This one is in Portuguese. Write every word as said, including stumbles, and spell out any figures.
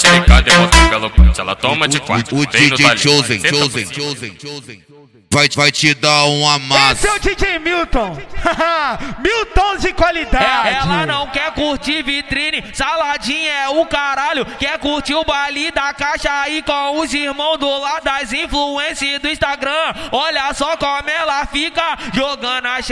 xereca, devolve pelo punch, ela toma de quatro. O D J Chosen, Chosen, Chosen, Chosen. Vai, vai te dar um amasso. Esse é o D J Milton. Milton de qualidade. É, ela não quer curtir vitrine, saladinha é o caralho. Quer curtir o baile da caixa aí com os irmãos do lado das influências do Instagram. Olha só como ela fica jogando a